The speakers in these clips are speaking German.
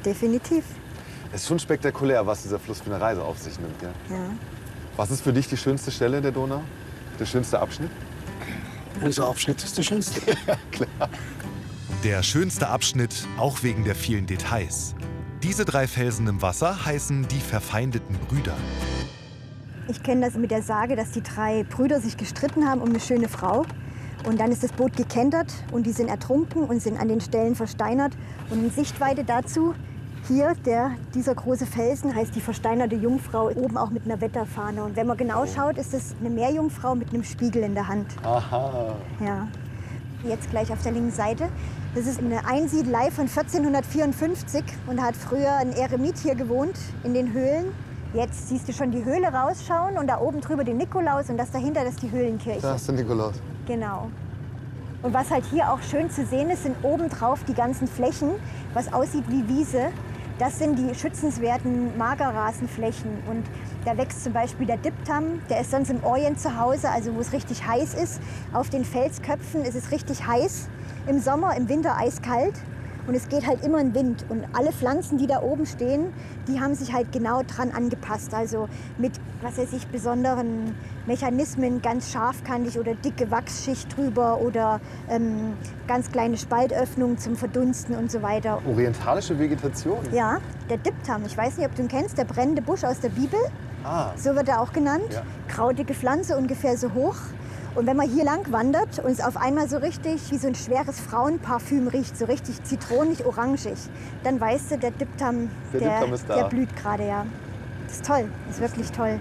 definitiv. Es ist schon spektakulär, was dieser Fluss für eine Reise auf sich nimmt. Ja? Ja. Was ist für dich die schönste Stelle der Donau? Der schönste Abschnitt? Unser Abschnitt ist der schönste. Ja, klar. Der schönste Abschnitt, auch wegen der vielen Details. Diese 3 Felsen im Wasser heißen die verfeindeten Brüder. Ich kenne das mit der Sage, dass die 3 Brüder sich gestritten haben um eine schöne Frau. Und dann ist das Boot gekentert und die sind ertrunken und sind an den Stellen versteinert. Und in Sichtweite dazu, hier dieser große Felsen heißt die versteinerte Jungfrau, oben auch mit einer Wetterfahne. Und wenn man genau schaut, ist es eine Meerjungfrau mit einem Spiegel in der Hand. Aha. Ja. Jetzt gleich auf der linken Seite. Das ist eine Einsiedelei von 1454 und da hat früher ein Eremit hier gewohnt, in den Höhlen. Jetzt siehst du schon die Höhle rausschauen und da oben drüber den Nikolaus und das dahinter, das ist die Höhlenkirche. Da ist der Nikolaus. Genau. Und was halt hier auch schön zu sehen ist, sind obendrauf die ganzen Flächen, was aussieht wie Wiese. Das sind die schützenswerten Magerrasenflächen. Und da wächst zum Beispiel der Diptam, der ist sonst im Orient zu Hause, also wo es richtig heiß ist. Auf den Felsköpfen ist es richtig heiß. Im Sommer, im Winter eiskalt. Und es geht halt immer ein Wind. Und alle Pflanzen, die da oben stehen, die haben sich halt genau dran angepasst. Also mit, was weiß ich, besonderen Mechanismen, ganz scharfkantig oder dicke Wachsschicht drüber oder ganz kleine Spaltöffnungen zum Verdunsten und so weiter. Orientalische Vegetation? Ja, der Diptam, ich weiß nicht, ob du ihn kennst, der brennende Busch aus der Bibel. Ah. So wird er auch genannt. Ja. Krautige Pflanze, ungefähr so hoch. Und wenn man hier lang wandert und es auf einmal so richtig wie so ein schweres Frauenparfüm riecht, so richtig zitronig-orangig, dann weißt du, der Diptam, Diptam ist da. der blüht gerade, ja. Das ist toll, das ist wirklich toll.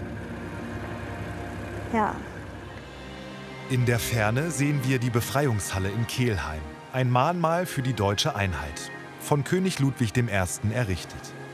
Ja. In der Ferne sehen wir die Befreiungshalle in Kelheim. Ein Mahnmal für die deutsche Einheit. Von König Ludwig I. errichtet.